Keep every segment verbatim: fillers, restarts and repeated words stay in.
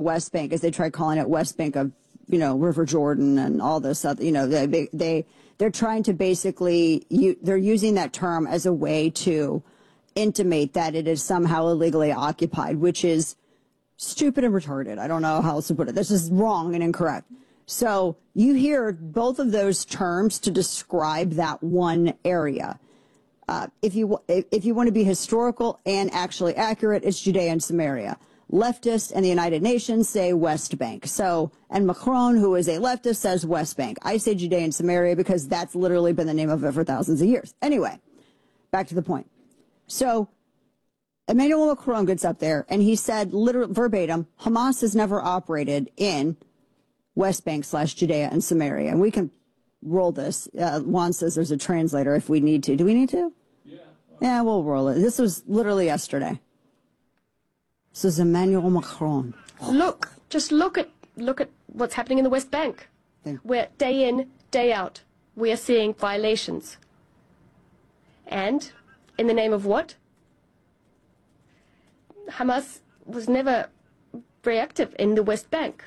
West Bank, as they tried calling it West Bank of, you know, River Jordan and all this other, you know, they, they, they're trying to basically, you, they're using that term as a way to intimate that it is somehow illegally occupied, which is stupid and retarded. I don't know how else to put it. This is wrong and incorrect. So you hear both of those terms to describe that one area. Uh, if you if you want to be historical and actually accurate, it's Judea and Samaria. Leftists and the United Nations say West Bank. So, and Macron, who is a leftist, says West Bank. I say Judea and Samaria because that's literally been the name of it for thousands of years. Anyway, back to the point. So Emmanuel Macron gets up there and he said, literally verbatim, Hamas has never operated in West Bank slash Judea and Samaria. And we can roll this. Uh, Juan says there's a translator if we need to. Do we need to? Yeah. Yeah, we'll roll it. This was literally yesterday. This is Emmanuel Macron. Look, just look at look at what's happening in the West Bank. Yeah. Where day in, day out, we are seeing violations. And in the name of what? Hamas was never very active in the West Bank.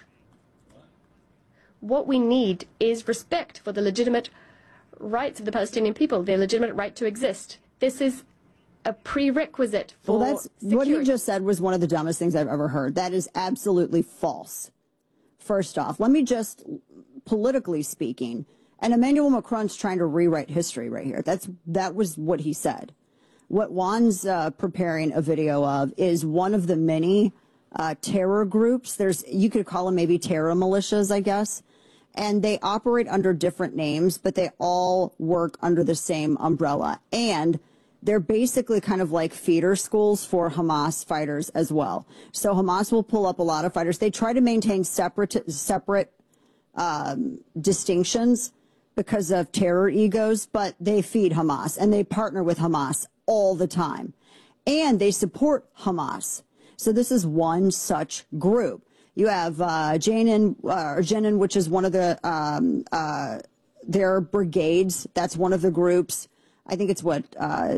What we need is respect for the legitimate rights of the Palestinian people, their legitimate right to exist. This is a prerequisite for well, that's security. What he just said was one of the dumbest things I've ever heard. That is absolutely false. First off, let me just, politically speaking, and Emmanuel Macron's trying to rewrite history right here. That's That was what he said. What Juan's uh, preparing a video of is one of the many uh, terror groups. There's, you could call them maybe terror militias, I guess. And they operate under different names, but they all work under the same umbrella. And they're basically kind of like feeder schools for Hamas fighters as well. So Hamas will pull up a lot of fighters. They try to maintain separate, separate um, distinctions because of terror egos, but they feed Hamas and they partner with Hamas all the time. And they support Hamas. So this is one such group. You have uh, Jenin, uh, or Jenin, which is one of the um, uh, their brigades. That's one of the groups. I think it's what uh,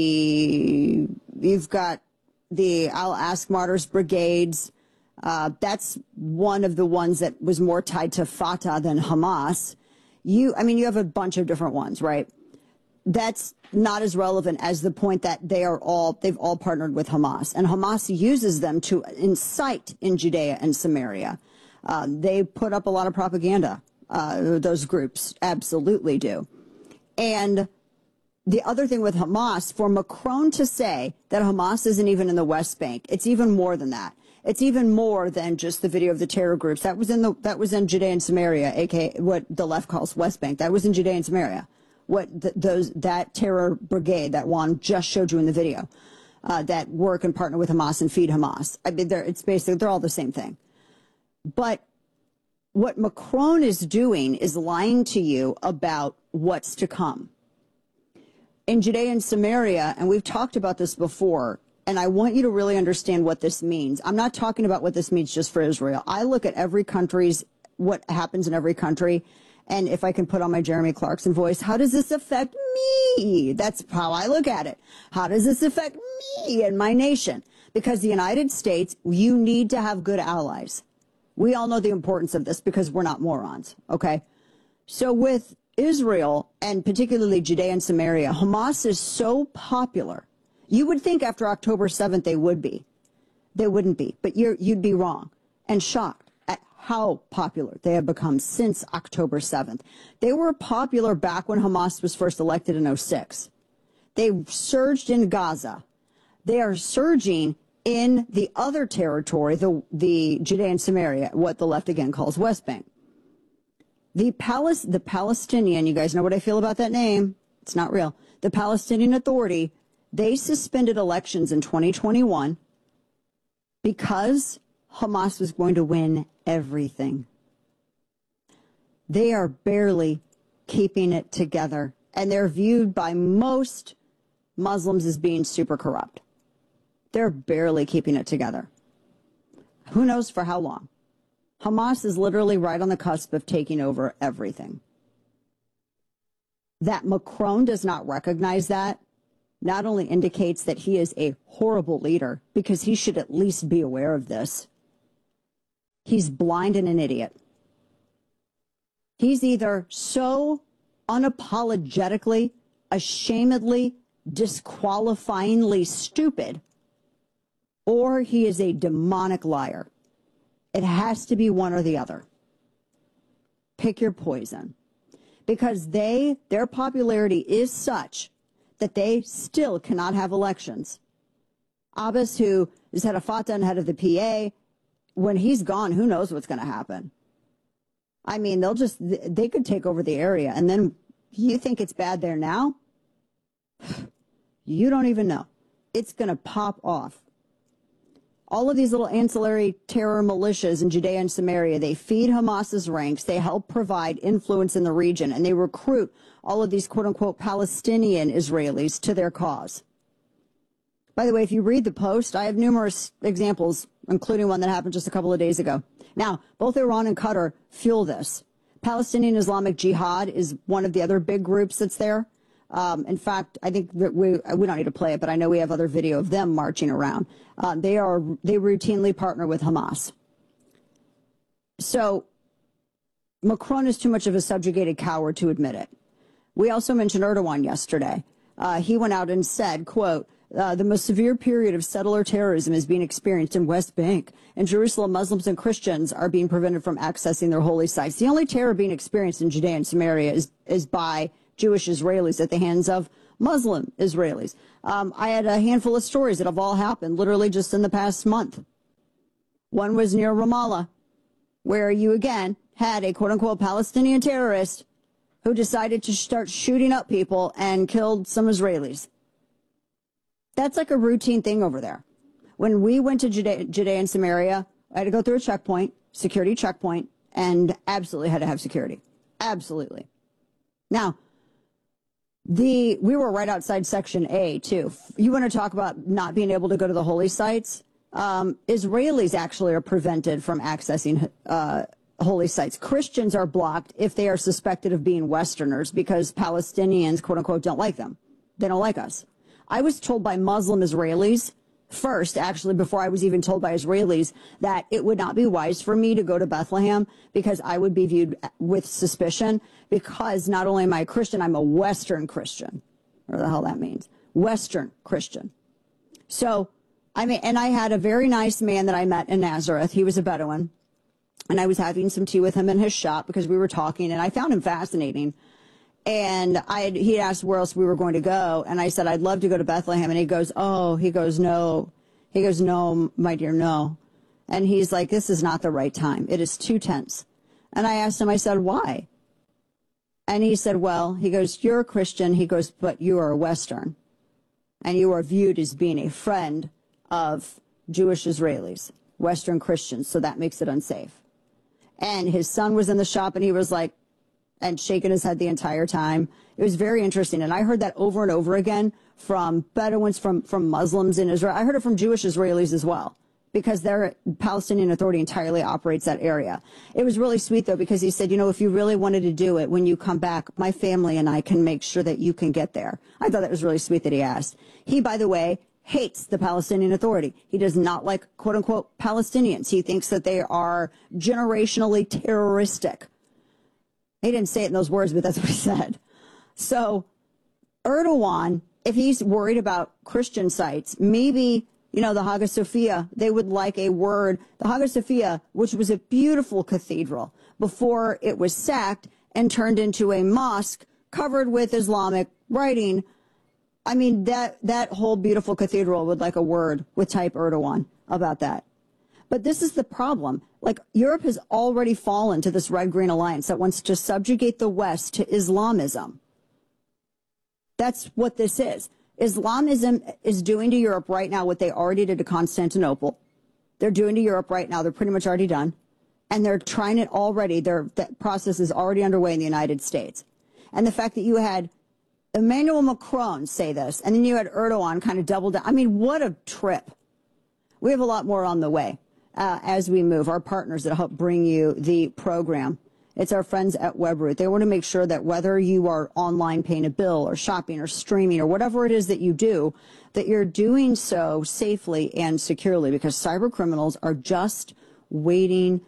the you've got the Al Aqsa Martyrs brigades. Uh, that's one of the ones that was more tied to Fatah than Hamas. You, I mean, you have a bunch of different ones, right? That's not as relevant as the point that they are all, they've all partnered with Hamas. And Hamas uses them to incite in Judea and Samaria. Uh, they put up a lot of propaganda, uh, those groups absolutely do. And the other thing with Hamas, for Macron to say that Hamas isn't even in the West Bank, it's even more than that. It's even more than just the video of the terror groups. That was in the, that was in Judea and Samaria, aka what the left calls West Bank. That was in Judea and Samaria. What th those that terror brigade that Juan just showed you in the video, uh, that work and partner with Hamas and feed Hamas. I mean, they're, it's basically they're all the same thing. But what Macron is doing is lying to you about what's to come in Judea and Samaria, and we've talked about this before. And I want you to really understand what this means. I'm not talking about what this means just for Israel. I look at every country's what happens in every country. And if I can put on my Jeremy Clarkson voice, how does this affect me? That's how I look at it. How does this affect me and my nation? Because the United States, you need to have good allies. We all know the importance of this because we're not morons, okay? So with Israel, and particularly Judea and Samaria, Hamas is so popular. You would think after October seventh they would be. They wouldn't be, but you're, you'd be wrong and shocked at how popular they have become since October seventh. They were popular back when Hamas was first elected in oh six. They surged in Gaza. They are surging in the other territory, the, the Judea and Samaria, what the left again calls West Bank. The, Palis, the Palestinian, you guys know what I feel about that name. It's not real. The Palestinian Authority, they suspended elections in twenty twenty-one because Hamas was going to win everything. They are barely keeping it together, and they're viewed by most Muslims as being super corrupt. They're barely keeping it together. Who knows for how long? Hamas is literally right on the cusp of taking over everything. That Macron does not recognize that not only indicates that he is a horrible leader, because he should at least be aware of this. he's blind and an idiot. He's either so unapologetically, ashamedly, disqualifyingly stupid, or he is a demonic liar. It has to be one or the other. Pick your poison. Because they, their popularity is such that they still cannot have elections. Abbas, who is head of Fatah and head of the P A, when he's gone, who knows what's going to happen? I mean, they'll just, they could take over the area. And then you think it's bad there now? You don't even know. It's going to pop off. All of these little ancillary terror militias in Judea and Samaria, they feed Hamas's ranks, they help provide influence in the region, and they recruit all of these quote-unquote Palestinian Israelis to their cause. By the way, if you read the Post, I have numerous examples, including one that happened just a couple of days ago. Now, both Iran and Qatar fuel this. Palestinian Islamic Jihad is one of the other big groups that's there. Um, in fact, I think that we we don't need to play it, but I know we have other video of them marching around. Uh, they are they routinely partner with Hamas. So Macron is too much of a subjugated coward to admit it. We also mentioned Erdogan yesterday. Uh, he went out and said, quote, uh, the most severe period of settler terrorism is being experienced in West Bank. In Jerusalem, Muslims and Christians are being prevented from accessing their holy sites. The only terror being experienced in Judea and Samaria is, is by Jewish Israelis at the hands of Muslim Israelis. Um, I had a handful of stories that have all happened literally just in the past month. One was near Ramallah, where you again had a quote-unquote Palestinian terrorist who decided to start shooting up people and killed some Israelis. That's like a routine thing over there. When we went to Judea, Judea and Samaria, I had to go through a checkpoint, security checkpoint, and absolutely had to have security. Absolutely. Now, The we were right outside Section A, too. You want to talk about not being able to go to the holy sites? Um, Israelis actually are prevented from accessing uh, holy sites. Christians are blocked if they are suspected of being Westerners because Palestinians, quote unquote, don't like them. They don't like us. I was told by Muslim Israelis first, actually, before I was even told by Israelis, that it would not be wise for me to go to Bethlehem because I would be viewed with suspicion because not only am I a Christian, I'm a Western Christian. Whatever the hell that means. Western Christian. So, I mean, and I had a very nice man that I met in Nazareth. He was a Bedouin. And I was having some tea with him in his shop because we were talking, and I found him fascinating. And I had, he asked where else we were going to go. And I said, I'd love to go to Bethlehem. And he goes, oh, he goes, no. He goes, no, my dear, no. And he's like, this is not the right time. It is too tense. And I asked him, I said, why? And he said, well, he goes, you're a Christian. He goes, but you are a Western. And you are viewed as being a friend of Jewish Israelis, Western Christians. So that makes it unsafe. And his son was in the shop, and he was like, and shaking his head the entire time. It was very interesting. And I heard that over and over again from Bedouins, from, from Muslims in Israel. I heard it from Jewish Israelis as well, because their Palestinian Authority entirely operates that area. It was really sweet, though, because he said, you know, if you really wanted to do it, when you come back, my family and I can make sure that you can get there. I thought that was really sweet that he asked. He, by the way, hates the Palestinian Authority. He does not like, quote unquote, Palestinians. He thinks that they are generationally terroristic. He didn't say it in those words, but that's what he said. So Erdogan, if he's worried about Christian sites, maybe, you know, the Hagia Sophia, they would like a word. The Hagia Sophia, which was a beautiful cathedral before it was sacked and turned into a mosque covered with Islamic writing. I mean, that, that whole beautiful cathedral would like a word with type Erdogan about that. But this is the problem. Like, Europe has already fallen to this red-green alliance that wants to subjugate the West to Islamism. That's what this is. Islamism is doing to Europe right now what they already did to Constantinople. They're doing to Europe right now. They're pretty much already done. And they're trying it already. Their that process is already underway in the United States. And the fact that you had Emmanuel Macron say this, and then you had Erdogan kind of double down. I mean, what a trip. We have a lot more on the way. Uh, as we move, our partners that help bring you the program. It's our friends at Webroot. They want to make sure that whether you are online paying a bill or shopping or streaming or whatever it is that you do, that you're doing so safely and securely, because cyber criminals are just waiting